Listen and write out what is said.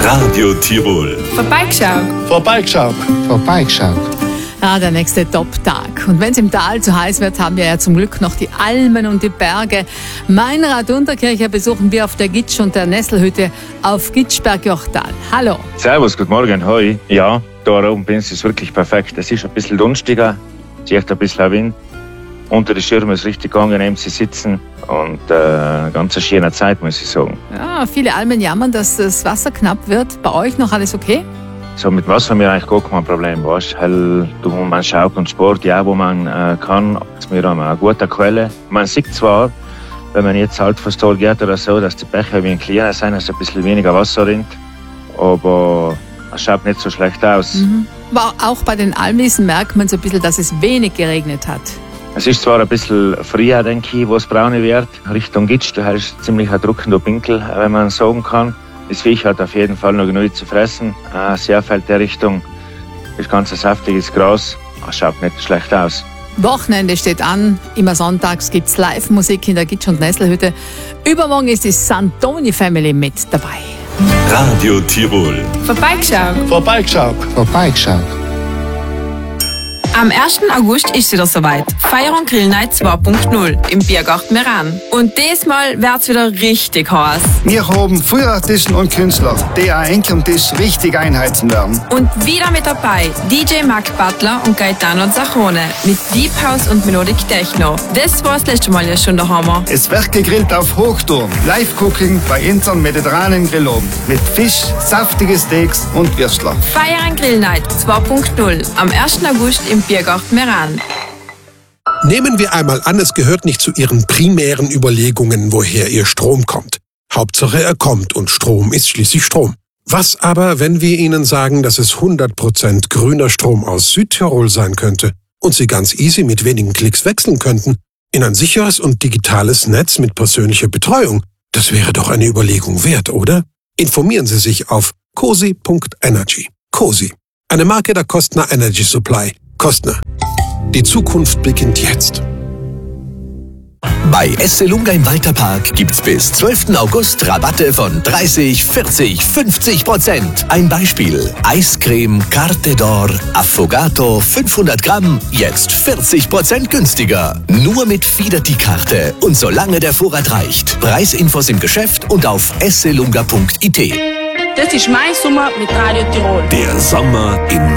Radio Tirol. Vorbeigeschaut. Vorbeigeschaut. Vorbeigeschaut. Ja, der nächste Top-Tag. Und wenn es im Tal zu heiß wird, haben wir ja zum Glück noch die Almen und die Berge. Meinrad Unterkircher besuchen wir auf der Gitsch und der Nesselhütte auf Gitschberg-Jochtal. Hallo. Servus, guten Morgen, hoi. Ja, da oben bin ich wirklich perfekt. Es ist ein bisschen dunstiger, zieht ein bisschen Wind. Unter den Schirmen ist richtig angenehm zu sitzen und eine ganz schöne Zeit, muss ich sagen. Ja, viele Almen jammern, dass das Wasser knapp wird. Bei euch noch alles okay? So mit Wasser haben wir eigentlich gar kein Problem, weißt du? Man schaut und Sport, ja, wo man kann. Wir haben eine gute Quelle. Man sieht zwar, wenn man jetzt halt vors Tal geht oder so, dass die Bäche wie ein kleiner sind, dass ein bisschen weniger Wasser rinnt. Aber es schaut nicht so schlecht aus. Aber auch bei den Almwiesen merkt man so ein bisschen, dass es wenig geregnet hat. Es ist zwar ein bisschen früher, denke ich, wo es braune wird, Richtung Gitsch, da ist ziemlich ein drückender Winkel, wenn man sagen kann. Das Viech hat auf jeden Fall noch genug zu fressen. Sehr fällt der Richtung, ist ganz ein saftiges Gras, schaut nicht schlecht aus. Wochenende steht an, immer sonntags gibt's Live-Musik in der Gitsch- und Nesselhütte. Übermorgen ist die Santoni Family mit dabei. Radio Tirol. Vorbeigeschaut. Vorbeigeschaut. Vorbeigeschaut. Am 1. August ist wieder soweit. Feier und Grill Night 2.0 im Biergarten Meran. Und diesmal wird's wieder richtig heiß. Wir haben viele Artisten und Künstler, die auch Enkeltisch richtig einheizen werden. Und wieder mit dabei DJ Mark Butler und Gaetano Zachone mit Deep House und Melodic Techno. Das war das letzte Mal ja schon der Hammer. Es wird gegrillt auf Hochtouren. Live-Cooking bei unseren mediterranen Grilloben. Mit Fisch, saftige Steaks und Würstler. Feier und Grill Night 2.0 am 1. August im Biergarten Meran. Nehmen wir einmal an, es gehört nicht zu Ihren primären Überlegungen, woher Ihr Strom kommt. Hauptsache er kommt und Strom ist schließlich Strom. Was aber, wenn wir Ihnen sagen, dass es 100% grüner Strom aus Südtirol sein könnte und Sie ganz easy mit wenigen Klicks wechseln könnten in ein sicheres und digitales Netz mit persönlicher Betreuung? Das wäre doch eine Überlegung wert, oder? Informieren Sie sich auf cosi.energy. Cosi, eine Marke der Kostner Energy Supply. Kostner. Die Zukunft beginnt jetzt. Bei Esselunga im Walterpark gibt's bis 12. August Rabatte von 30, 40, 50%. Ein Beispiel. Eiscreme Carte d'Or Affogato 500 Gramm, jetzt 40% günstiger. Nur mit Fidelity-Karte und solange der Vorrat reicht. Preisinfos im Geschäft und auf esselunga.it. Das ist mein Sommer mit Radio Tirol. Der Sommer in